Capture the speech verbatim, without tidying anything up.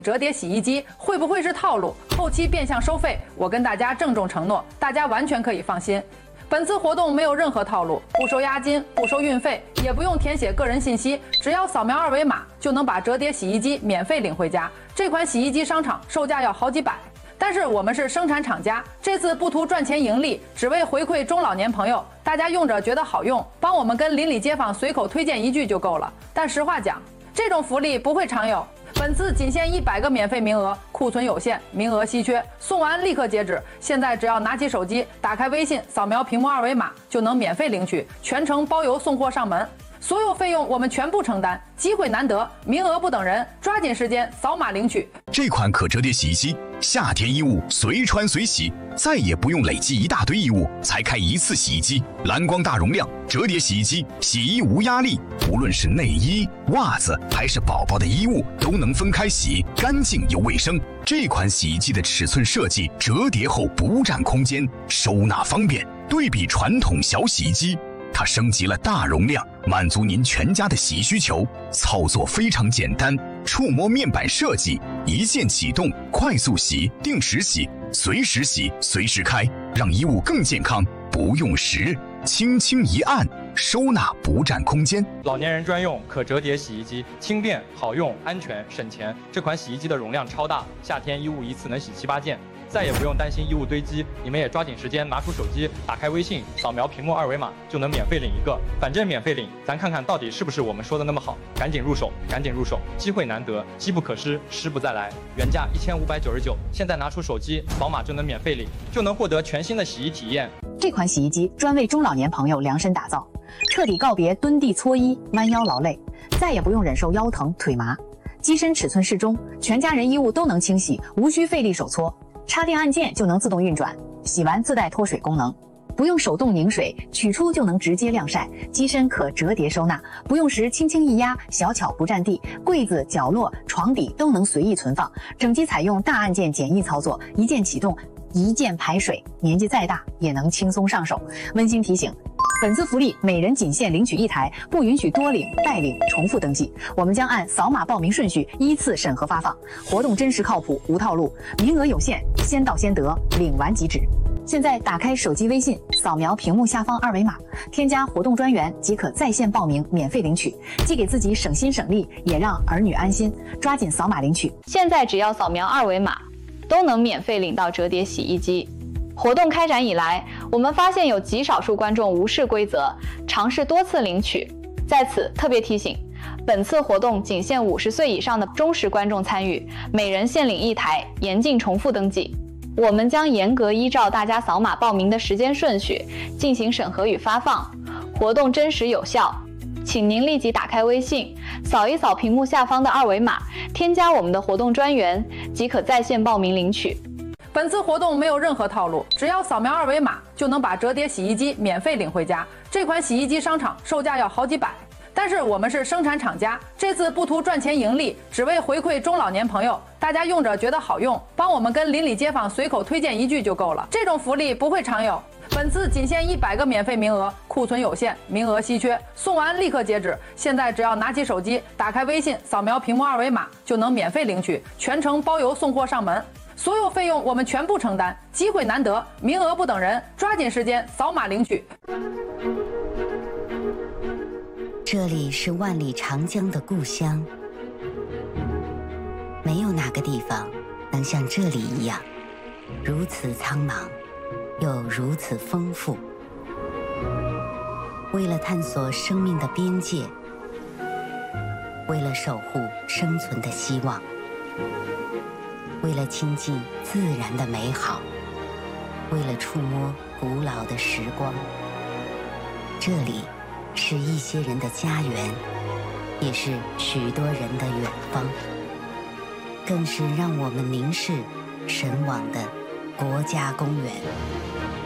折叠洗衣机会不会是套路？后期变相收费？我跟大家郑重承诺，大家完全可以放心。本次活动没有任何套路，不收押金，不收运费，也不用填写个人信息，只要扫描二维码就能把折叠洗衣机免费领回家。这款洗衣机商场售价要好几百，但是我们是生产厂家，这次不图赚钱盈利，只为回馈中老年朋友。大家用着觉得好用，帮我们跟邻里街坊随口推荐一句就够了。但实话讲，这种福利不会常有。本次仅限一百个免费名额，库存有限，名额稀缺，送完立刻截止。现在只要拿起手机，打开微信，扫描屏幕二维码，就能免费领取，全程包邮送货上门。所有费用我们全部承担，机会难得，名额不等人，抓紧时间扫码领取。 这款可折叠洗衣机，夏天衣物随穿随洗，再也不用累积一大堆衣物才开一次洗衣机。蓝光大容量折叠洗衣机，洗衣无压力，无论是内衣、袜子还是宝宝的衣物，都能分开洗，干净又卫生。这款洗衣机的尺寸设计，折叠后不占空间，收纳方便。对比传统小洗衣机，它升级了大容量，满足您全家的洗衣需求。操作非常简单，触摸面板设计，一键启动，快速洗、定时洗、随时洗、随时开，让衣物更健康。不用时，轻轻一按，收纳不占空间。 老年人专用可折叠洗衣机，轻便、好用、安全、省钱。这款洗衣机的容量超大，夏天衣物一次能洗七八件。再也不用担心衣物堆积，你们也抓紧时间拿出手机，打开微信，扫描屏幕二维码就能免费领一个，反正免费领，咱看看到底是不是我们说的那么好，赶紧入手，赶紧入手，机会难得，机不可失，失不再来。原价一千五百九十九，现在拿出手机扫码就能免费领，就能获得全新的洗衣体验。 这款洗衣机专为中老年朋友量身打造，彻底告别蹲地搓衣、弯腰劳累，再也不用忍受腰疼腿麻。机身尺寸适中，全家人衣物都能清洗，无需费力手搓。插电按键就能自动运转，洗完自带脱水功能，不用手动拧水，取出就能直接晾晒。机身可折叠收纳，不用时轻轻一压，小巧不占地，柜子、角落、床底都能随意存放。整机采用大按键简易操作，一键启动，一键排水，年纪再大也能轻松上手。温馨提醒，本次福利每人仅限领取一台，不允许多领、代领、重复登记。我们将按扫码报名顺序依次审核发放，活动真实靠谱，无套路，名额有限，先到先得，领完即止。现在打开手机微信，扫描屏幕下方二维码，添加活动专员即可在线报名，免费领取，既给自己省心省力，也让儿女安心。抓紧扫码领取！ 现在只要扫描二维码，都能免费领到折叠洗衣机。活动开展以来，我们发现有极少数观众无视规则，尝试多次领取。在此特别提醒，本次活动仅限五十岁以上的忠实观众参与，每人限领一台，严禁重复登记。我们将严格依照大家扫码报名的时间顺序进行审核与发放，活动真实有效。请您立即打开微信，扫一扫屏幕下方的二维码，添加我们的活动专员，即可在线报名领取。 本次活动没有任何套路，只要扫描二维码就能把折叠洗衣机免费领回家。这款洗衣机商场售价要好几百，但是我们是生产厂家，这次不图赚钱盈利，只为回馈中老年朋友。大家用着觉得好用，帮我们跟邻里街坊随口推荐一句就够了。这种福利不会常有。本次仅限一百个免费名额，库存有限，名额稀缺，送完立刻截止。现在只要拿起手机，打开微信，扫描屏幕二维码就能免费领取，全程包邮送货上门。所有费用我们全部承担，机会难得，名额不等人，抓紧时间扫码领取。 这里是万里长江的故乡，没有哪个地方能像这里一样，如此苍茫，又如此丰富。为了探索生命的边界，为了守护生存的希望，为了亲近自然的美好，为了触摸古老的时光，这里是一些人的家园，也是许多人的远方，更是让我们凝视神往的国家公园。